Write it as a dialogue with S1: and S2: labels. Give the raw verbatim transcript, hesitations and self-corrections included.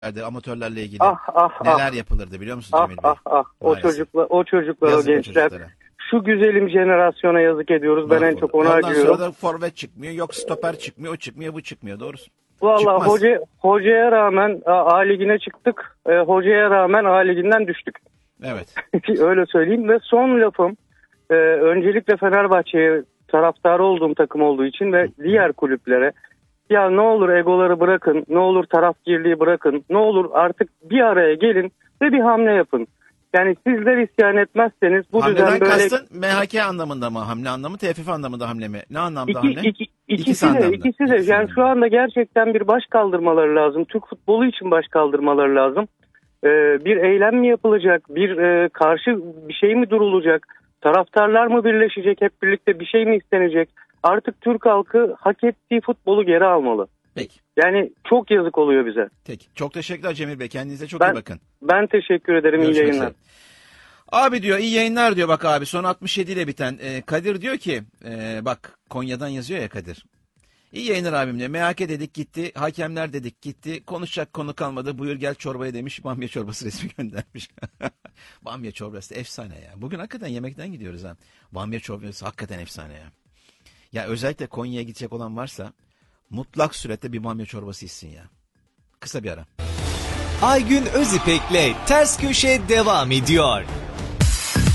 S1: amatörlerle ilgili
S2: Ah ah
S1: neler
S2: ah.
S1: yapılırdı biliyor musun
S2: Ah
S1: Cemil Bey?
S2: ah ah. O
S1: Maalesef.
S2: çocuklar, o çocuklar, o
S1: Yazık o
S2: gençler.
S1: çocuklara.
S2: Şu güzelim jenerasyona yazık ediyoruz. Ben en
S1: Mahvoldu.
S2: çok onu
S1: Ondan
S2: acıyorum.
S1: sonra da forvet çıkmıyor, yok stoper çıkmıyor, o çıkmıyor, bu çıkmıyor. Doğrusu.
S2: Valla
S1: Çıkmaz.
S2: hoca, hocaya rağmen A, A Ligi'ne çıktık. E, hocaya rağmen A Ligi'nden düştük.
S1: Evet.
S2: Öyle söyleyeyim. Ve son lafım e, öncelikle Fenerbahçe'ye taraftarı olduğum takım olduğu için ve diğer kulüplere, ya ne olur egoları bırakın, ne olur tarafgirliği bırakın, ne olur artık bir araya gelin ve bir hamle yapın. Yani sizler isyan etmezseniz bu
S1: Hamleden
S2: düzen böyle...
S1: kastın M H K anlamında mı hamle anlamı, T F F anlamında hamle mi? Ne anlamda
S2: İki,
S1: hamle?
S2: iki, ikisi,
S1: İkisi
S2: de,
S1: anlamda.
S2: ikisi de.
S1: İkisi
S2: Yani
S1: anlamda.
S2: şu anda gerçekten bir baş kaldırmaları lazım. Türk futbolu için baş kaldırmaları lazım. Ee, bir eylem mi yapılacak? Bir e, karşı bir şey mi durulacak? Taraftarlar mı birleşecek? Hep birlikte bir şey mi istenecek? Artık Türk halkı hak ettiği futbolu geri almalı.
S1: Peki.
S2: Yani çok yazık oluyor bize.
S1: Peki. Çok teşekkürler Cemil Bey. Kendinize çok
S2: Ben,
S1: iyi bakın.
S2: ben teşekkür ederim.
S1: Görüşmek
S2: İyi yayınlar.
S1: üzere. Abi diyor iyi yayınlar diyor, bak abi son altmış yedi ile biten. Ee, Kadir diyor ki e, bak Konya'dan yazıyor ya Kadir. İyi yayınlar abim diyor. M H K dedik gitti. Hakemler dedik gitti. Konuşacak konu kalmadı. Buyur gel çorbaya demiş. Bamya çorbası resmi göndermiş. Bamya çorbası efsane ya. Bugün hakikaten yemekten gidiyoruz ha. Bamya çorbası hakikaten efsane ya. Ya özellikle Konya'ya gidecek olan varsa mutlak surette bir bamya çorbası içsin ya. Kısa bir ara.
S3: Aygün Özipek'le Ters Köşe devam ediyor.